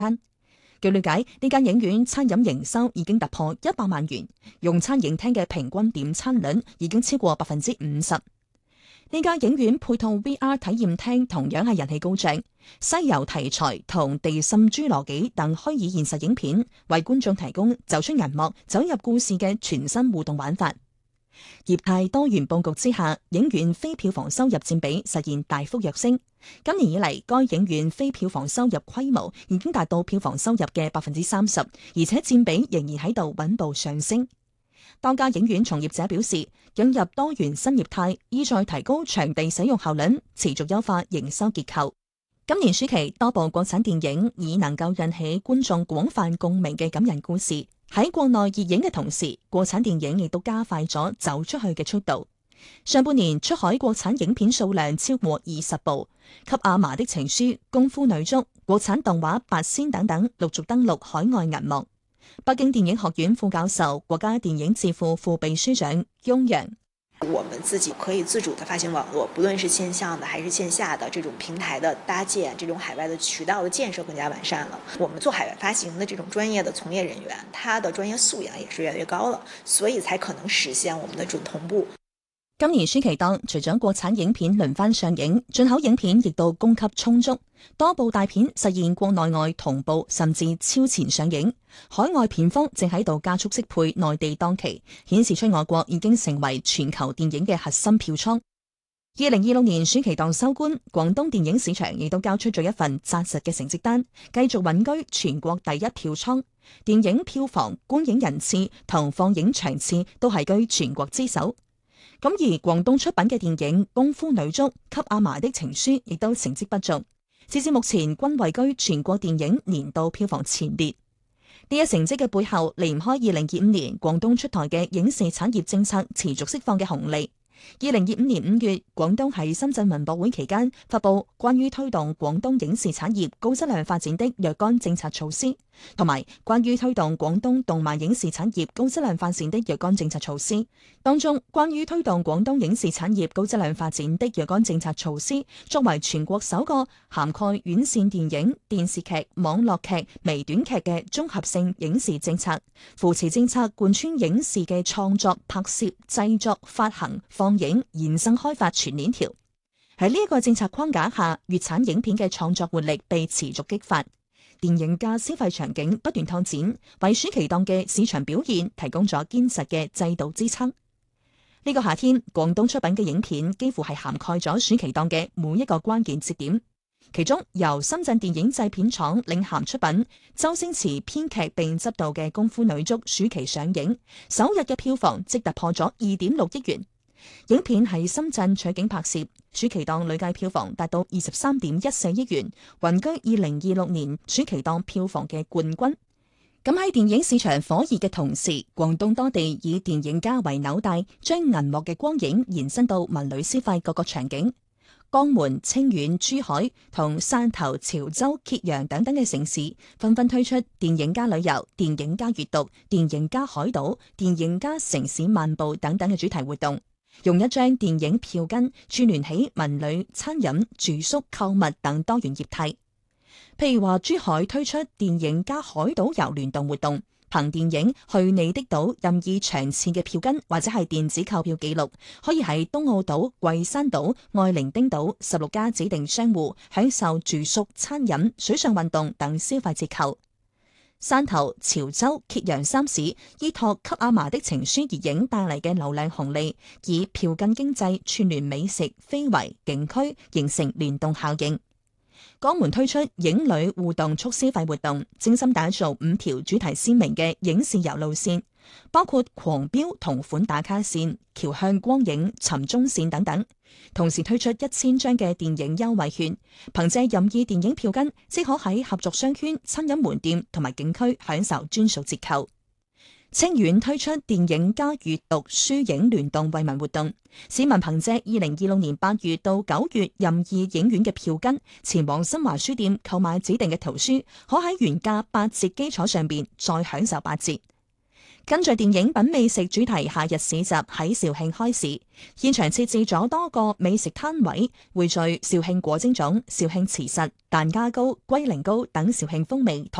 餐。據了解，呢間影院餐飲營收已經突破100萬元，用餐影廳嘅平均點餐率已經超過50%。呢間影院配套 VR 體驗廳同樣係人氣高漲，西遊題材同地滲侏羅紀等虛擬現實影片，為觀眾提供走出銀幕、走入故事嘅全新互動玩法。業態多元佈局之下，影院非票房收入佔比實現大幅躍升。今年以嚟，該影院非票房收入規模已經達到票房收入嘅30%，而且佔比仍然喺度穩步上升。多家影院從業者表示，引入多元新業態，意在提高場地使用效率，持續優化營收結構。今年暑期，多部國產電影以能夠引起觀眾廣泛共鳴嘅感人故事，喺國內熱映嘅同時，國產電影亦都加快咗走出去嘅速度。上半年出海國產影片數量超過20部，《給阿嫲的情書》、《功夫女足》、國產動畫《八仙》等等陸續登陸海外銀幕。北京電影學院副教授、國家電影智庫副秘書長翁陽： 我們自己可以自主的發行網絡，不論是線上的還是線下的這種平台的搭建，這種海外的渠道的建設更加完善了。我們做海外發行的這種專業的從業人員，他的專業素養也是越來越高了，所以才可能實現我們的準同步。 今年暑期檔，除咗國產影片輪番上映，進口影片亦都供給充足，多部大片實現國內外同步甚至超前上映。海外片方正喺度加速適配內地檔期，顯示出外國已經成為全球電影嘅核心票倉。2026年暑期檔收官，廣東電影市場亦都交出咗一份紮實嘅成績單，繼續穩居全國第一票倉，電影票房、觀影人次同放映場次都係居全國之首。咁而廣東出品嘅電影《功夫女足》、《給阿嫲的情書》亦都成績不俗，截至目前均位居全國電影年度票房前列。呢一成績嘅背後，離唔開2025年廣東出台嘅影視產業政策持續釋放嘅紅利。2025年5月，廣東喺深圳文博會期間發布關於推動廣東影視產業高質量發展的若干政策措施，同埋關於推動廣東動漫影視產業高質量發展的若干政策措施。當中，關於推動廣東影視產業高質量發展的若干政策措施，作為全國首個涵蓋院線電影、電視劇、網絡劇、微短劇嘅綜合性影視政策，扶持政策貫穿影視嘅創作、拍攝、製作、發行、放映、衍生開發全鏈條。喺呢一個政策框架下，粵產影片嘅創作活力被持續激發，電影嘅消費場景不斷拓展，為暑期檔嘅市場表現提供咗堅實嘅制度支撐。呢個夏天，廣東出品嘅影片幾乎係涵蓋咗暑期檔嘅每一個關鍵節點。其中，由深圳電影製片廠領銜出品、周星馳編劇並執導嘅《功夫女足》暑期上映，首日嘅票房即突破咗2.6億元。影片喺深圳取景拍攝，暑期檔累計票房達到23.14億元，穩居2026年暑期檔票房嘅冠軍。咁喺電影市場火熱嘅同時，廣東多地以電影家為紐帶，將銀幕嘅光影延伸到文旅消費各個場景。江門、清遠、珠海同汕頭、潮州、揭陽等等嘅城市，紛紛推出電影加旅遊、電影加閱讀、電影加海島、電影加城市漫步等等嘅主題活動，用一張電影票根串聯起文旅、餐飲、住宿、購物等多元業態。譬如話，珠海推出電影加海島遊聯動活動，憑電影去你的島任意場次嘅票根或者係電子購票記錄，可以喺東澳島、桂山島、愛伶仃島16家指定商戶享受住宿、餐飲、水上運動等消費折扣。汕頭、潮州、揭陽三市依託給阿嫲的情書熱映帶嚟嘅流量紅利，以票根經濟串聯美食、非遺、景區，形成聯動效應。江門推出影旅互動促消費活動，精心打造5條主題鮮明嘅影視遊路線，包括狂飆同款打卡線、僑向光影、尋蹤線等等。同時推出1000張嘅電影優惠券，憑借任意電影票根，即可喺合作商圈、餐飲門店同埋景區享受專屬折扣。清遠推出電影加閱讀書影聯動惠民活動，市民憑借2026年8月到9月任意影院嘅票根，前往新華書店購買指定嘅圖書，可喺原價8折基礎上邊再享受8折。 跟住電影品美食主題夏日市集喺肇慶開市，現場設置咗多個美食攤位，匯聚肇慶果蒸粽、肇慶糍實、蛋加糕、龜苓膏等肇慶風味。